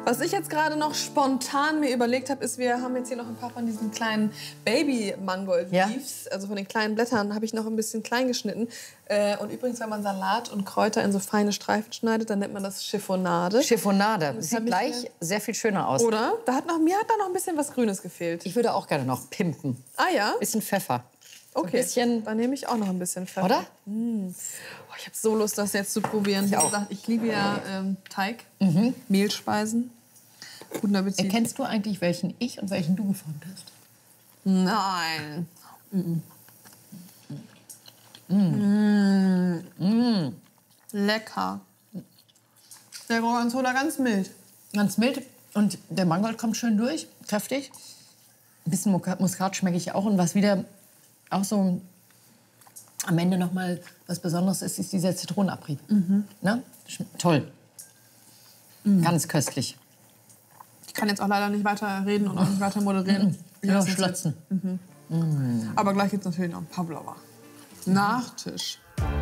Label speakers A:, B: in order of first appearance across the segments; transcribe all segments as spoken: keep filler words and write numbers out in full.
A: Was ich jetzt gerade noch spontan mir überlegt habe, ist, wir haben jetzt hier noch ein paar von diesen kleinen Baby-Mangold-Leaves, ja. Also von den kleinen Blättern, habe ich noch ein bisschen klein geschnitten. Äh, und übrigens, wenn man Salat und Kräuter in so feine Streifen schneidet, dann nennt man das Chiffonade.
B: Chiffonade. Das sieht gleich mir... sehr viel schöner aus.
A: Oder? Da hat noch, mir hat da noch ein bisschen was Grünes gefehlt.
B: Ich würde auch gerne noch pimpen.
A: Ah ja?
B: Bisschen Pfeffer.
A: So okay, bisschen... dann nehme ich auch noch ein bisschen Pfeffer.
B: Oder?
A: Mm. Oh, ich habe so Lust, das jetzt zu probieren.
B: Ich
A: Wie
B: auch.
A: gesagt, ich liebe ja ähm, Teig,
B: mhm.
A: Mehlspeisen. Guten Appetit.
B: Erkennst du eigentlich, welchen ich und welchen du geformt hast?
A: Nein.
B: Mm. Mm. Mm.
A: Lecker. Der Gorgonzola ganz mild.
B: Ganz mild. Und der Mangold kommt schön durch, kräftig. Ein bisschen Muskat schmecke ich auch. Und was wieder auch so am Ende noch mal was Besonderes ist, ist dieser Zitronenabrieb.
A: Mhm.
B: Ne? Toll. Mhm. Ganz köstlich.
A: Ich kann jetzt auch leider nicht weiter reden und auch nicht weiter moderieren.
B: Mhm. Ja, schlotzen.
A: Mhm. Mhm. Aber gleich gibt es natürlich noch einen Pavlova. Nachtisch.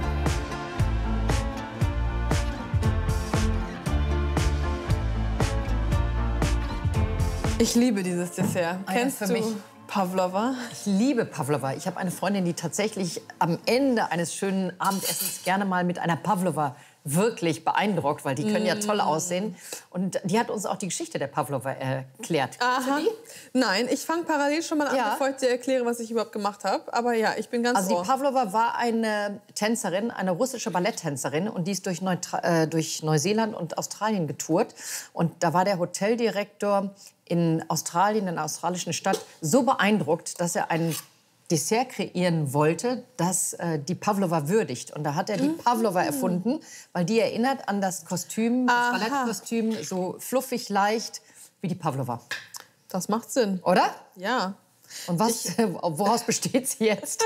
A: Ich liebe dieses Dessert.
B: Ah,
A: Kennst
B: ja, für
A: du
B: mich.
A: Pavlova?
B: Ich liebe Pavlova. Ich habe eine Freundin, die tatsächlich am Ende eines schönen Abendessens gerne mal mit einer Pavlova wirklich beeindruckt, weil die können mm. ja toll aussehen. Und die hat uns auch die Geschichte der Pavlova erklärt.
A: Aha. Nein, ich fange parallel schon mal an, ja. bevor ich dir erkläre, was ich überhaupt gemacht habe. Aber ja, ich bin ganz
B: Also
A: ohr.
B: die Pavlova war eine Tänzerin, eine russische Balletttänzerin. Und die ist durch, Neutra äh, durch Neuseeland und Australien getourt. Und da war der Hoteldirektor in Australien, in einer australischen Stadt, so beeindruckt, dass er ein Dessert kreieren wollte, das äh, die Pavlova würdigt. Und da hat er die mhm. Pavlova erfunden, weil die erinnert an das Kostüm, das Ballettkostüm, so fluffig, leicht wie die Pavlova.
A: Das macht Sinn.
B: Oder?
A: Ja.
B: Und was, ich, woraus besteht sie jetzt?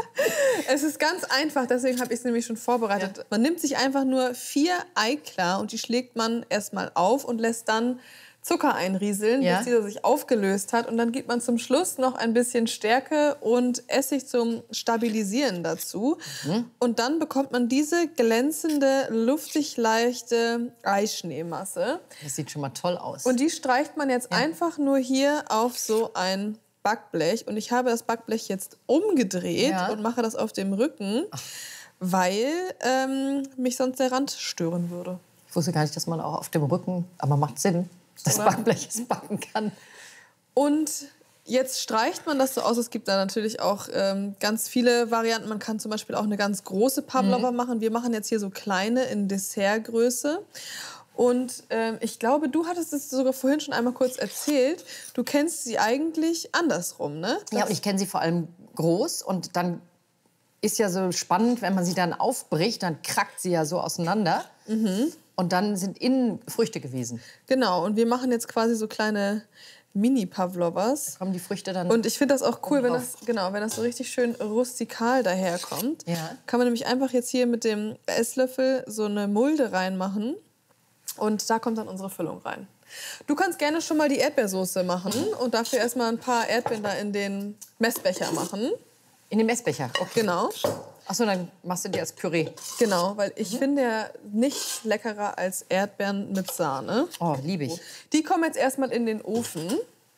A: Es ist ganz einfach, deswegen habe ich es nämlich schon vorbereitet. Ja. Man nimmt sich einfach nur vier Eiklar und die schlägt man erstmal auf und lässt dann Zucker einrieseln, ja. bis dieser sich aufgelöst hat. Und dann gibt man zum Schluss noch ein bisschen Stärke und Essig zum Stabilisieren dazu. Mhm. Und dann bekommt man diese glänzende, luftig leichte Eischneemasse.
B: Das sieht schon mal toll aus.
A: Und die streicht man jetzt ja. einfach nur hier auf so ein Backblech. Und ich habe das Backblech jetzt umgedreht ja. und mache das auf dem Rücken, Ach. weil ähm, mich sonst der Rand stören würde.
B: Ich wusste gar nicht, dass man auch auf dem Rücken, aber macht Sinn, das Backblech es backen kann.
A: Und jetzt streicht man das so aus. Es gibt da natürlich auch ähm, ganz viele Varianten. Man kann zum Beispiel auch eine ganz große Pavlova mhm. machen. Wir machen jetzt hier so kleine in Dessertgröße. Und ähm, ich glaube, du hattest es sogar vorhin schon einmal kurz erzählt. Du kennst sie eigentlich andersrum, ne? Das
B: ja, und ich kenne sie vor allem groß. Und dann ist ja so spannend, wenn man sie dann aufbricht, dann krackt sie ja so auseinander. Mhm. Und dann sind innen Früchte gewesen.
A: Genau, und wir machen jetzt quasi so kleine Mini-Pavlovas.
B: Da kommen die Früchte dann.
A: Und ich finde das auch cool, wenn das, genau, wenn das so richtig schön rustikal daherkommt.
B: Ja.
A: Kann man nämlich einfach jetzt hier mit dem Esslöffel so eine Mulde reinmachen. Und da kommt dann unsere Füllung rein. Du kannst gerne schon mal die Erdbeersoße machen und dafür erstmal ein paar Erdbeeren da in den Messbecher machen.
B: In den Messbecher? Okay.
A: Genau.
B: Achso, dann machst du die als Püree.
A: Genau, weil ich mhm. finde ja nichts leckerer als Erdbeeren mit Sahne.
B: Oh, liebe ich.
A: Die kommen jetzt erstmal in den Ofen.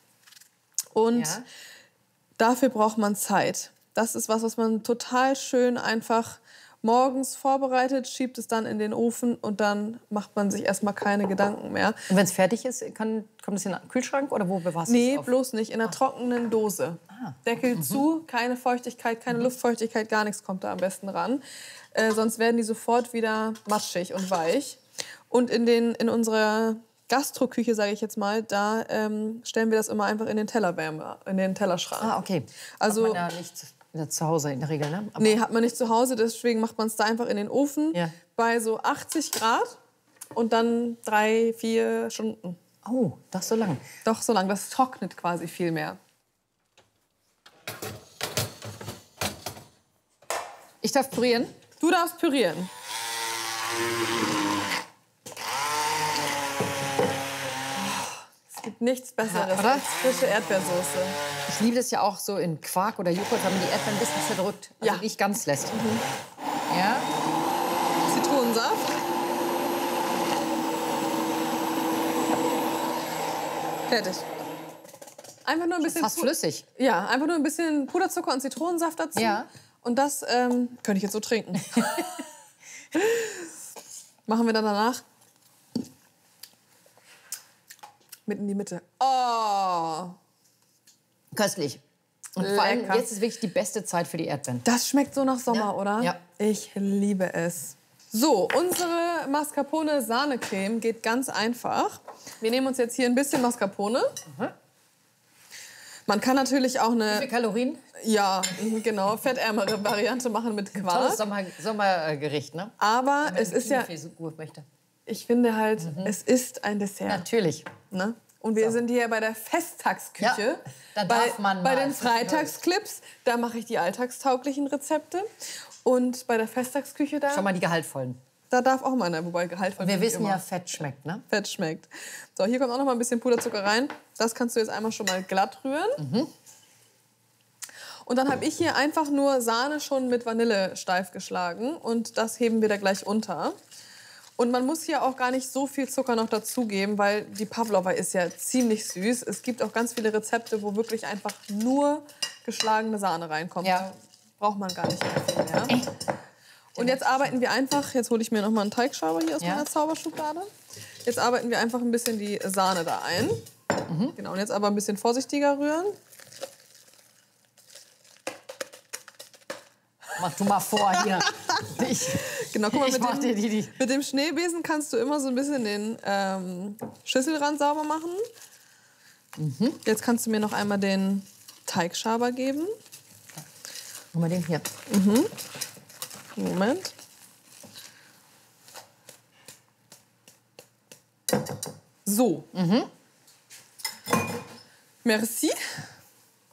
A: Und ja. dafür braucht man Zeit. Das ist was, was man total schön einfach morgens vorbereitet, schiebt es dann in den Ofen und dann macht man sich erstmal keine Gedanken mehr.
B: Und wenn es fertig ist, kann, kommt es in den Kühlschrank oder wo bewahrst du es?
A: Nee,
B: auf?
A: bloß nicht. In einer ah. trockenen Dose. Ah. Deckel mhm. zu, keine Feuchtigkeit, keine mhm. Luftfeuchtigkeit, gar nichts kommt da am besten ran. Äh, sonst werden die sofort wieder matschig und weich. Und in, den, in unserer Gastroküche, sage ich jetzt mal, da ähm, stellen wir das immer einfach in den Tellerwärmer, in den Tellerschrank.
B: Ah, okay.
A: Also
B: man da nicht ja, zu Hause in der Regel, ne?
A: Aber nee, hat man nicht zu Hause, deswegen macht man es da einfach in den Ofen ja. bei so achtzig Grad und dann drei, vier Stunden.
B: Oh, doch so lang?
A: Doch so lang, das trocknet quasi viel mehr.
B: Ich darf pürieren?
A: Du darfst pürieren. Es gibt nichts Besseres
B: ja,
A: als frische Erdbeersoße.
B: Ich liebe das ja auch so in Quark oder Joghurt, wenn man die Erdbeeren ein bisschen zerdrückt, also
A: ja.
B: nicht ganz lässt.
A: Mhm.
B: Ja.
A: Zitronensaft. Fertig. Einfach nur ein bisschen...
B: Fast flüssig.
A: Ja, einfach nur ein bisschen Puderzucker und Zitronensaft dazu.
B: Ja.
A: Und das ähm, könnte ich jetzt so trinken. Machen wir dann danach mit in die Mitte. Oh!
B: Köstlich. Und
A: Lecker.
B: vor allem, jetzt ist wirklich die beste Zeit für die Erdbeeren.
A: Das schmeckt so nach Sommer,
B: Ja.
A: oder?
B: Ja.
A: Ich liebe es. So, unsere Mascarpone-Sahnecreme geht ganz einfach. Wir nehmen uns jetzt hier ein bisschen Mascarpone.
B: Mhm.
A: Man kann natürlich auch
B: Wie
A: eine,
B: viele Kalorien?
A: ja, genau, fettärmere Variante machen mit
B: Tolles
A: Quark.
B: Sommer, Sommergericht, ne?
A: Aber
B: Wenn man
A: es ist ja,
B: Figur möchte.
A: ich finde halt, es ist ein Dessert.
B: Natürlich.
A: Ne? Und wir
B: So.
A: sind hier bei der Festtagsküche.
B: Ja, da
A: bei,
B: darf man
A: bei
B: mal
A: den Freitagsclips, da mache ich die alltagstauglichen Rezepte. Und bei der Festtagsküche, da,
B: Schon mal die gehaltvollen.
A: da darf auch mal einer, wobei Gehalt von
B: Wir
A: nicht
B: wissen
A: immer
B: ja, Fett schmeckt, ne?
A: Fett schmeckt. So, hier kommt auch noch mal ein bisschen Puderzucker rein. Das kannst du jetzt einmal schon mal glatt rühren.
B: Mhm.
A: Und dann habe ich hier einfach nur Sahne schon mit Vanille steif geschlagen. Und das heben wir da gleich unter. Und man muss hier auch gar nicht so viel Zucker noch dazugeben, weil die Pavlova ist ja ziemlich süß. Es gibt auch ganz viele Rezepte, wo wirklich einfach nur geschlagene Sahne reinkommt.
B: Ja.
A: Da braucht man gar nicht mehr viel mehr. Und jetzt arbeiten wir einfach, jetzt hole ich mir noch mal einen Teigschaber hier aus
B: Ja.
A: meiner Zauberschublade. Jetzt arbeiten wir einfach ein bisschen die Sahne da ein.
B: Mhm.
A: Genau, und jetzt aber ein bisschen vorsichtiger rühren.
B: Mach du mal vor hier. Ich,
A: Genau, guck mal,
B: ich
A: mit
B: mach dir
A: dem,
B: die, die.
A: mit dem Schneebesen kannst du immer so ein bisschen den ähm, Schüsselrand sauber machen.
B: Mhm.
A: Jetzt kannst du mir noch einmal den Teigschaber geben.
B: Guck mal den hier.
A: Moment. So.
B: Mhm.
A: Merci.